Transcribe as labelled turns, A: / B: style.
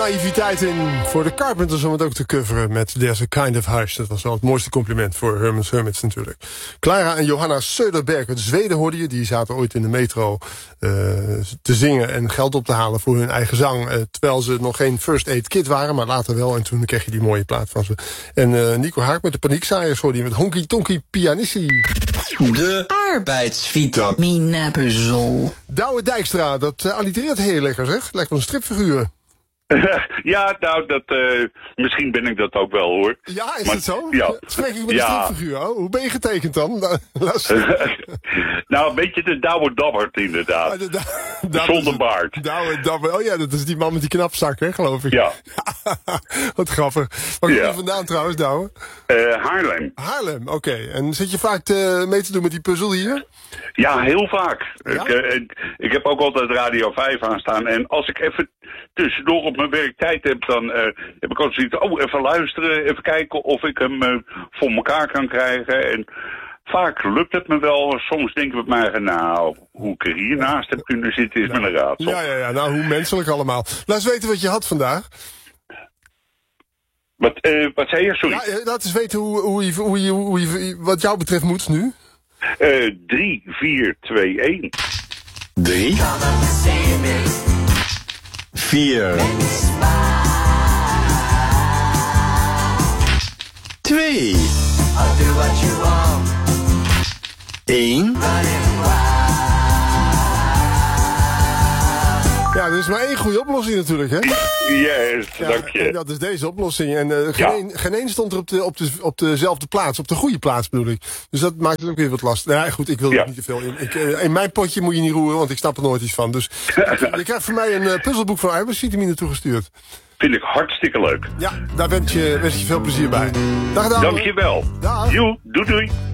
A: Naïviteit in voor de Carpenters om het ook te coveren met There's a Kind of Hush. Dat was wel het mooiste compliment voor Herman's Hermits natuurlijk. Clara en Johanna Söderberg uit Zweden hoorde je. Die zaten ooit in de metro te zingen en geld op te halen voor hun eigen zang. Terwijl ze nog geen First Aid Kit waren, maar later wel. En toen kreeg je die mooie plaat van ze. En Nico Haak met de Paniekzaaiers hoorde je met Honky Tonky Pianissi.
B: De arbeidsvitamine puzzel.
A: Douwe Dijkstra, dat allitereert heel lekker zeg. Lijkt wel een stripfiguur.
C: Ja, nou, misschien ben ik dat ook wel, hoor.
A: Ja, is
C: maar,
A: het zo?
C: Ja.
A: Spreek ik met een stripfiguur? Oh, hoe ben je getekend dan?
C: Nou, een beetje de Douwe Dabbert, inderdaad. Zonder baard.
A: Douwe Dabbert. Oh ja, dat is die man met die knapzak, hè, geloof ik.
C: Ja.
A: Wat grappig. Waar kom je vandaan trouwens, Douwe?
C: Haarlem.
A: Haarlem, oké. En zit je vaak mee te doen met die puzzel hier?
C: Ja, heel vaak.
A: Ja?
C: Ik heb ook altijd Radio 5 aanstaan. En als ik even tussendoor op mijn werktijd heb, dan heb ik altijd zoiets, even luisteren, even kijken of ik hem voor elkaar kan krijgen. En vaak lukt het me wel. Soms denk ik bij mij, nou, hoe ik er hiernaast heb kunnen zitten is me een raadsel.
A: Ja, nou, hoe menselijk allemaal. Laat eens weten wat je had vandaag.
C: Wat zei je? Sorry.
A: Ja, laat eens weten hoe je wat jou betreft moet nu.
C: 3, 4, 2, 1.
B: 3, 4, 2, 1.
A: Ja, er is maar één goede oplossing natuurlijk, hè?
C: Yes, dank je.
A: En dat is deze oplossing. En geen één stond er op dezelfde plaats, op de goede plaats bedoel ik. Dus dat maakt het ook weer wat lastig. Nou ja, goed, ik wil er niet te veel in. In mijn potje moet je niet roeren, want ik snap er nooit iets van. Dus je krijgt van mij een puzzelboek van arbeidsvitamine toegestuurd.
C: Vind ik hartstikke leuk.
A: Ja, daar wens je veel plezier bij. Dag,
C: Dank je wel.
A: Dag.
C: Joe, doei.